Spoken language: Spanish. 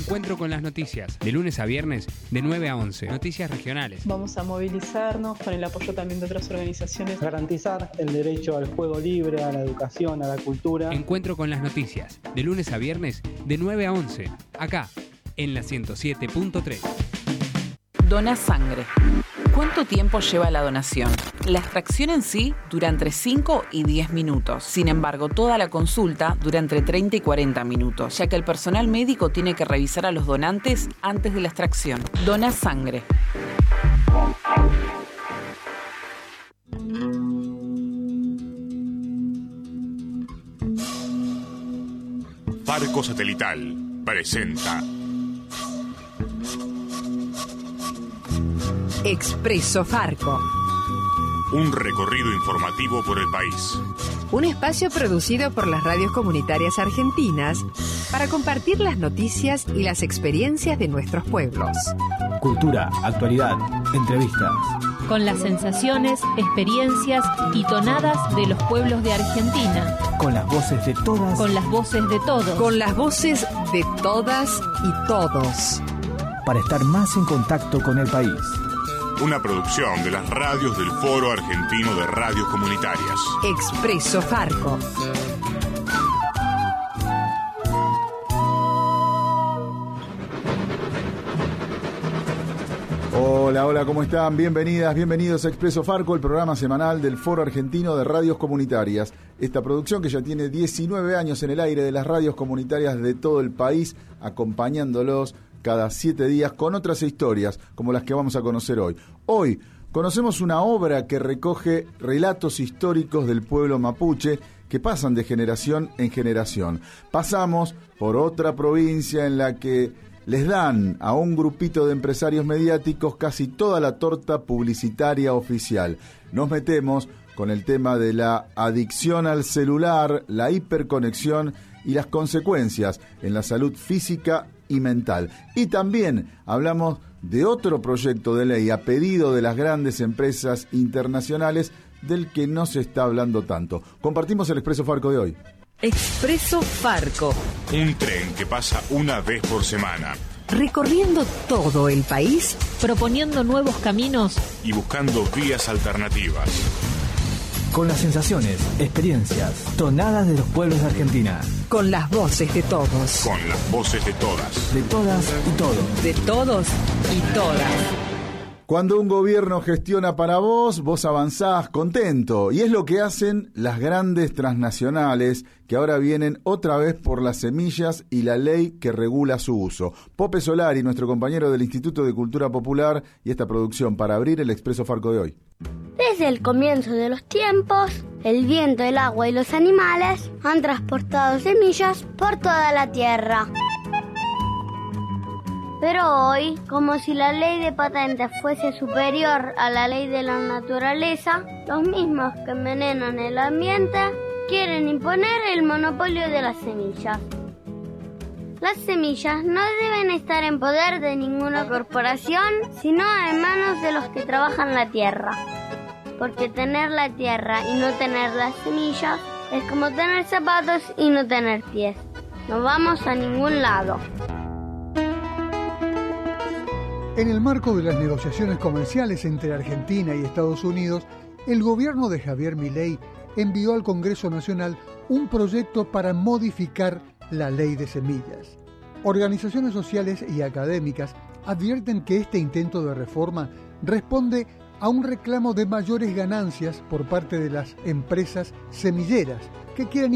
Encuentro con las noticias, de lunes a viernes, de 9 a 11. Noticias regionales. Vamos a movilizarnos con el apoyo también de otras organizaciones. Garantizar el derecho al juego libre, a la educación, a la cultura. Encuentro con las noticias, de lunes a viernes, de 9 a 11. Acá, en la 107.3. Dona sangre. ¿Cuánto tiempo lleva la donación? La extracción en sí dura entre 5 y 10 minutos. Sin embargo, toda la consulta dura entre 30 y 40 minutos, ya que el personal médico tiene que revisar a los donantes antes de la extracción. Dona sangre. Farco Satelital presenta Expreso Farco. un recorrido informativo por el país. Un espacio producido por las radios comunitarias argentinas para compartir las noticias y las experiencias de nuestros pueblos. Cultura, actualidad, entrevistas. Con las sensaciones, experiencias y tonadas de los pueblos de Argentina. Con las voces de todas. Con las voces de todos. Con las voces de todas y todos. Para estar más en contacto con el país. Una producción de las radios del Foro Argentino de Radios Comunitarias. Expreso Farco. Hola, ¿cómo están? Bienvenidas, bienvenidos a Expreso Farco, el programa semanal del Foro Argentino de Radios Comunitarias. Esta producción que ya tiene 19 años en el aire de las radios comunitarias de todo el país, acompañándolos cada 7 días con otras historias, como las que vamos a conocer hoy. Hoy conocemos una obra que recoge relatos históricos del pueblo mapuche que pasan de generación en generación. Pasamos por otra provincia en la que les dan a un grupito de empresarios mediáticos casi toda la torta publicitaria oficial. Nos metemos con el tema de la adicción al celular, la hiperconexión y las consecuencias en la salud física y mental. Y también hablamos de otro proyecto de ley a pedido de las grandes empresas internacionales del que no se está hablando tanto. Compartimos el Expreso Farco de hoy. Expreso Farco. Un tren que pasa una vez por semana. Recorriendo todo el país. Proponiendo nuevos caminos. Y buscando vías alternativas. Con las sensaciones, experiencias, tonadas de los pueblos de Argentina. Con las voces de todos. Con las voces de todas. De todas y todos. De todos y todas. Cuando un gobierno gestiona para vos, vos avanzás contento. Y es lo que hacen las grandes transnacionales que ahora vienen otra vez por las semillas y la ley que regula su uso. Pope Solari, nuestro compañero del Instituto de Cultura Popular, y esta producción para abrir el Expreso Farco de hoy. Desde el comienzo de los tiempos, el viento, el agua y los animales han transportado semillas por toda la tierra. Pero hoy, como si la ley de patentes fuese superior a la ley de la naturaleza, los mismos que envenenan el ambiente quieren imponer el monopolio de las semillas. Las semillas no deben estar en poder de ninguna corporación, sino en manos de los que trabajan la tierra. Porque tener la tierra y no tener las semillas es como tener zapatos y no tener pies. No vamos a ningún lado. En el marco de las negociaciones comerciales entre Argentina y Estados Unidos, el gobierno de Javier Milei envió al Congreso Nacional un proyecto para modificar la ley de semillas. Organizaciones sociales y académicas advierten que este intento de reforma responde a un reclamo de mayores ganancias por parte de las empresas semilleras que quieren